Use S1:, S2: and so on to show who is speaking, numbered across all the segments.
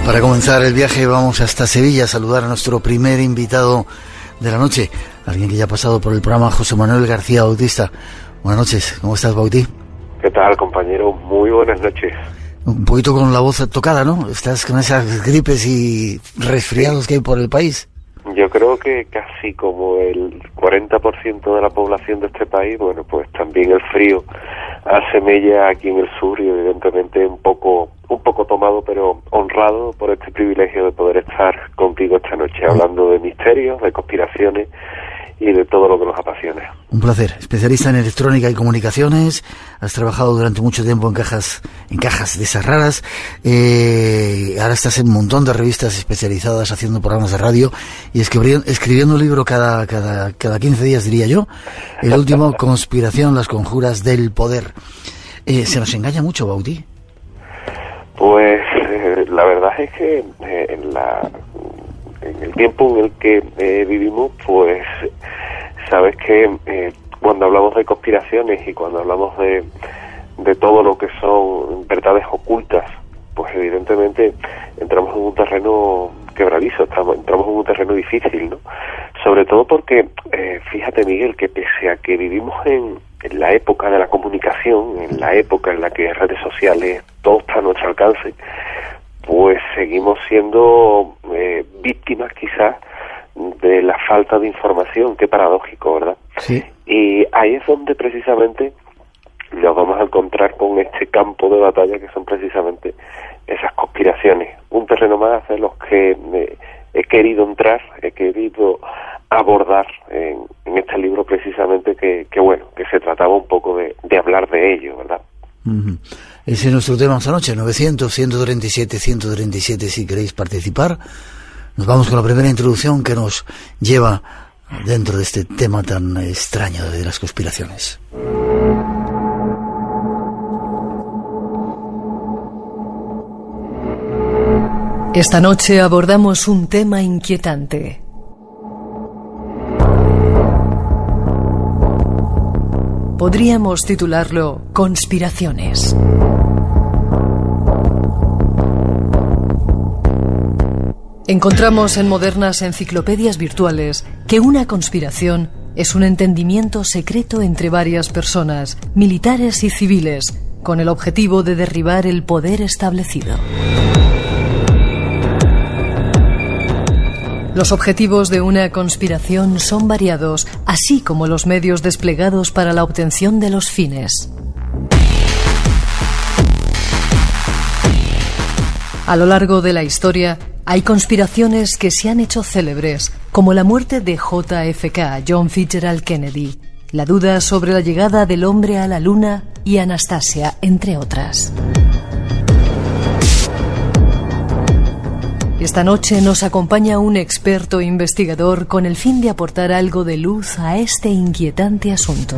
S1: Para comenzar el viaje vamos hasta Sevilla a saludar a nuestro primer invitado de la noche, alguien que ya ha pasado por el programa, José Manuel García Bautista. Buenas noches, ¿cómo estás, Bautí?
S2: ¿Qué tal, compañero? Muy buenas noches.
S1: Un poquito con la voz tocada, ¿no? Estás con esas gripes y resfriados que hay por el país.
S2: Yo creo que casi como el 40% de la población de este país, bueno, pues también el frío hace mella aquí en el sur y evidentemente un poco tomado, pero honrado por este privilegio de poder estar contigo esta noche, hablando de misterios, de conspiraciones y de todo lo que nos apasiona.
S1: Un placer. Especialista en electrónica y comunicaciones, has trabajado durante mucho tiempo en cajas de esas raras, ahora estás en un montón de revistas especializadas haciendo programas de radio y escribiendo un libro cada 15 días, diría yo. El último, Conspiración, las conjuras del poder. ¿Se nos engaña mucho, Bautí?
S2: Pues la verdad es que en el tiempo en el que vivimos, pues sabes que cuando hablamos de conspiraciones y cuando hablamos de todo lo que son verdades ocultas, pues evidentemente entramos en un terreno quebradizo, entramos en un terreno difícil, ¿no? Sobre todo porque, fíjate, Miguel, que pese a que vivimos en la época de la comunicación, en la época en la que redes sociales, todo está a nuestro alcance, pues seguimos siendo víctimas quizás de la falta de información. Qué paradójico, ¿verdad?
S1: Sí.
S2: Y ahí es donde precisamente nos vamos a encontrar con este campo de batalla que son precisamente esas conspiraciones. Un terreno más de los que he querido entrar, he querido abordar en este libro precisamente que se trataba un poco de hablar de ello, ¿verdad?
S1: Uh-huh. Ese es nuestro tema esta noche, 900-137-137, si queréis participar. Nos vamos con la primera introducción que nos lleva dentro de este tema tan extraño de las conspiraciones.
S3: Esta noche abordamos un tema inquietante. Podríamos titularlo Conspiraciones. Encontramos en modernas enciclopedias virtuales que una conspiración es un entendimiento secreto entre varias personas, militares y civiles, con el objetivo de derribar el poder establecido. Los objetivos de una conspiración son variados, así como los medios desplegados para la obtención de los fines. A lo largo de la historia, hay conspiraciones que se han hecho célebres, como la muerte de JFK, John Fitzgerald Kennedy, la duda sobre la llegada del hombre a la luna y Anastasia, entre otras. Esta noche nos acompaña un experto investigador con el fin de aportar algo de luz a este inquietante asunto.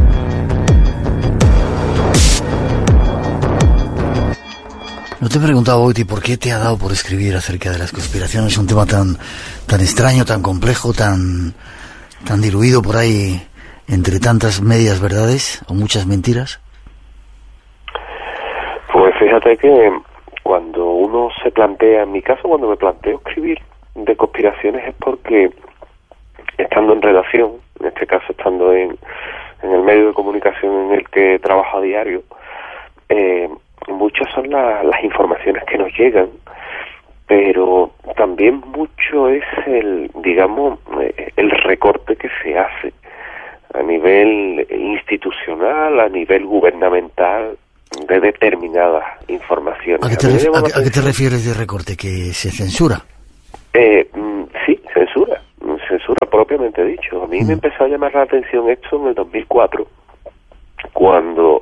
S1: No te he preguntado, Bautí, ¿por qué te ha dado por escribir acerca de las conspiraciones? Un tema tan extraño, tan complejo, tan diluido por ahí entre tantas medias verdades o muchas mentiras.
S2: Pues fíjate que cuando uno se plantea, en mi caso, cuando me planteo escribir de conspiraciones es porque estando en redacción, en este caso estando en el medio de comunicación en el que trabajo a diario, muchas son las informaciones que nos llegan, pero también mucho es el recorte que se hace a nivel institucional, a nivel gubernamental, de determinadas informaciones.
S1: ¿A qué te refieres de recorte? ¿Que se censura?
S2: Sí, censura propiamente dicho. A mí me empezó a llamar la atención esto en el 2004, cuando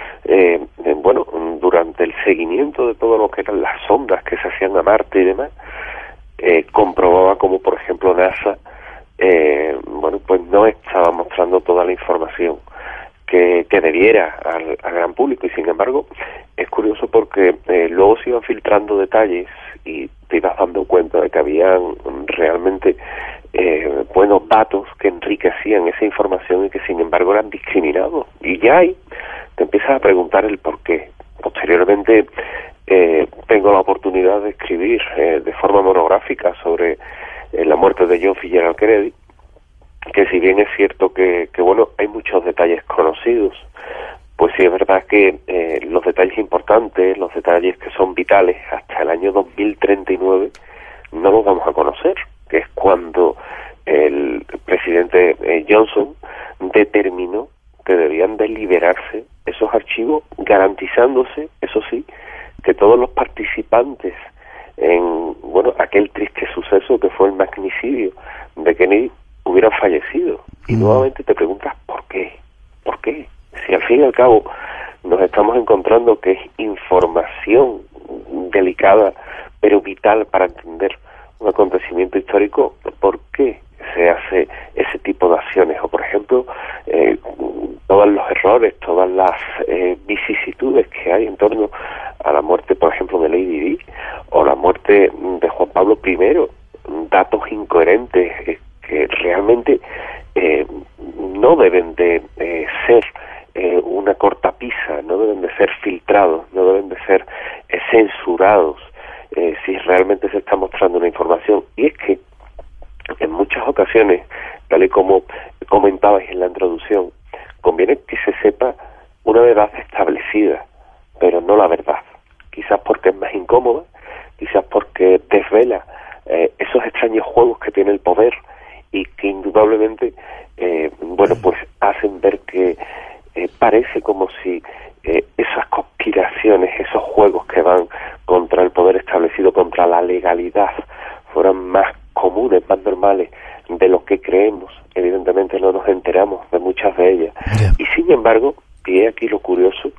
S2: durante el seguimiento de todo lo que eran las sondas que se hacían a Marte y demás, comprobaba como, por ejemplo, NASA pues no estaba mostrando toda la información que debiera al gran público, y sin embargo es curioso porque luego se iban filtrando detalles y te ibas dando cuenta de que habían realmente datos que enriquecían esa información y que sin embargo eran discriminados, y ya ahí te empiezas a preguntar el por qué. Posteriormente tengo la oportunidad de escribir de forma monográfica sobre la muerte de John Fitzgerald Kennedy, que si bien es cierto que bueno, hay muchos detalles conocidos, pues sí es verdad que los detalles importantes, los detalles que son vitales hasta el año 2039 no los vamos a conocer, que es cuando el presidente Johnson determinó que debían de liberarse esos archivos, garantizándose, eso sí, que todos los participantes en aquel triste suceso que fue el magnicidio de Kennedy hubieran fallecido. Y nuevamente te preguntas ¿por qué? ¿Por qué? Si al fin y al cabo nos estamos encontrando que es información delicada pero vital para entender un acontecimiento histórico, ¿por qué se hace ese tipo de acciones? O por ejemplo, todos los errores, todas las vicisitudes que hay en torno a la muerte, por ejemplo, de Lady Di, o la muerte de Juan Pablo I, datos incoherentes que realmente no deben de ser una cortapisa, no deben de ser filtrados, no deben de ser censurados si realmente se está mostrando una información. Y es que en muchas ocasiones, tal y como comentabais en la introducción, conviene que se sepa una verdad establecida, pero no la verdad. Quizás porque es más incómoda, quizás porque desvela esos extraños juegos que tiene el poder y que indudablemente, pues hacen ver que parece como si esas conspiraciones, esos juegos que van contra el poder establecido, contra la legalidad, fueran más comunes, más normales de lo que creemos. Evidentemente no nos enteramos de muchas de ellas. Yeah. Y sin embargo, y aquí lo curioso,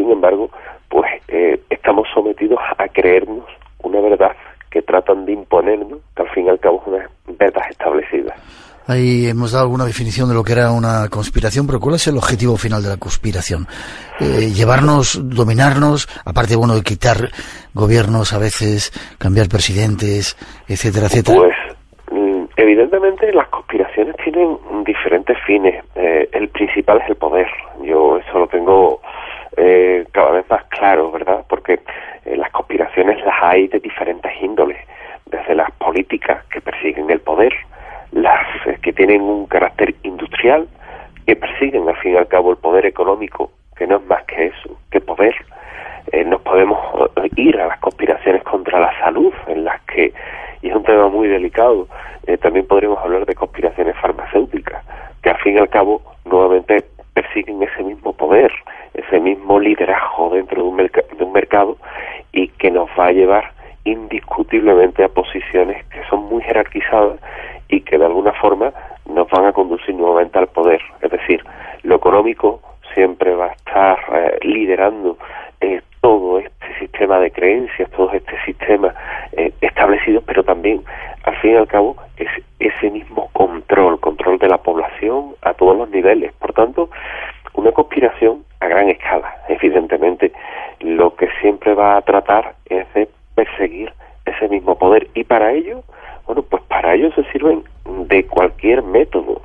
S2: pues estamos sometidos a creernos una verdad que tratan de imponernos, que al fin y al cabo es una verdad establecida.
S1: Ahí hemos dado alguna definición de lo que era una conspiración, pero ¿cuál es el objetivo final de la conspiración? Llevarnos, dominarnos, aparte de quitar gobiernos a veces, cambiar presidentes, etcétera, etcétera.
S2: Pues evidentemente las conspiraciones tienen diferentes fines. El principal es el poder. Yo eso lo tengo cada vez más claro, ¿verdad? Porque las conspiraciones las hay de diferentes índoles, desde las políticas que persiguen el poder, las que tienen un carácter industrial, que persiguen al fin y al cabo el poder económico, que no es más que eso, que poder. Nos podemos ir a las conspiraciones contra la salud, en las que, y es un tema muy delicado, también podríamos hablar de conspiraciones farmacéuticas, que al fin y al cabo nuevamente persiguen ese mismo poder, ese mismo liderazgo dentro de un mercado, y que nos va a llevar indiscutiblemente a posiciones que son muy jerarquizadas y que de alguna forma nos van a conducir nuevamente al poder. Es decir, lo económico siempre va a estar liderando todo este sistema de creencias, todo este sistema establecido, pero también, al fin y al cabo, es ese mismo control de la población a todos los niveles. Por tanto, una conspiración a gran escala, evidentemente, lo que siempre va a tratar es de perseguir ese mismo poder, y para ello, para ello se sirven de cualquier método,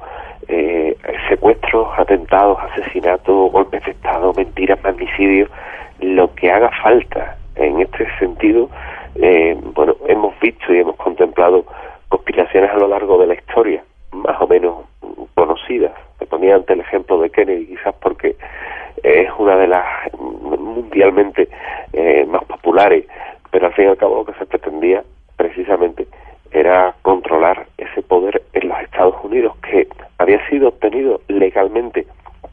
S2: secuestros, atentados, asesinatos, golpes de Estado, mentiras, magnicidios, lo que haga falta. En este sentido, hemos visto y hemos contemplado conspiraciones a lo largo de la historia, más o menos conocidas. Me ponía ante el ejemplo de Kennedy, quizás porque es una de las mundialmente más populares, pero al fin y al cabo lo que se pretendía precisamente era controlar ese poder en los Estados Unidos, que había sido obtenido legalmente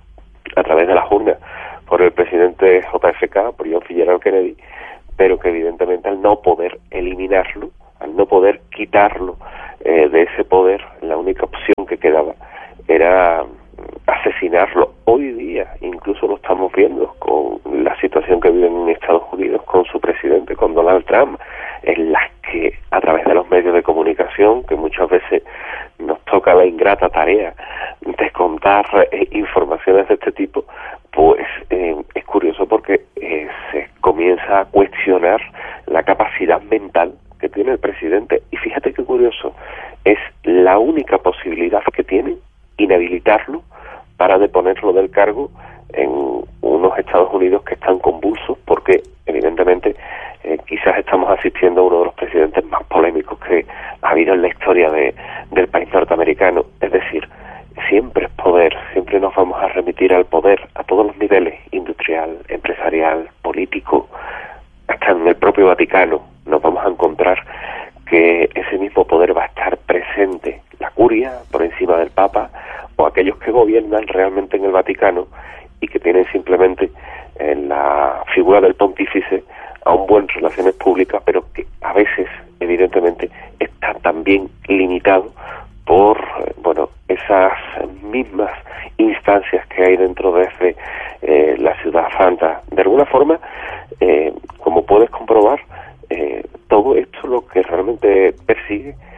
S2: a través de las urnas por el presidente JFK, por John Fitzgerald Kennedy, pero que evidentemente al no poder eliminarlo, al no poder quitarlo de ese poder, la única opción que quedaba era asesinarlo. Hoy día incluso lo estamos viendo con la situación que viven en Estados Unidos con su presidente, con Donald Trump, en las que a través de los medios de comunicación, que muchas veces nos toca la ingrata tarea de contar informaciones de este tipo, pues es curioso porque se comienza a cuestionar la capacidad mental que tiene el presidente. Y fíjate qué curioso, es la única posibilidad que tiene inhabilitarlo para deponerlo del cargo en unos Estados Unidos que están convulsos porque evidentemente asistiendo a uno de los presidentes más polémicos que ha habido en la historia del país norteamericano. Es decir, siempre es poder, siempre nos vamos a remitir al poder a todos los niveles, industrial, empresarial, político, hasta en el propio Vaticano nos vamos a encontrar que ese mismo poder va a estar presente, la curia por encima del Papa, o aquellos que gobiernan realmente en el Vaticano y que tienen simplemente en la figura del pontífice a un buen relaciones públicas, pero que a veces, evidentemente, está también limitado por, esas mismas instancias que hay dentro de la ciudad santa. De alguna forma, como puedes comprobar, todo esto lo que realmente persigue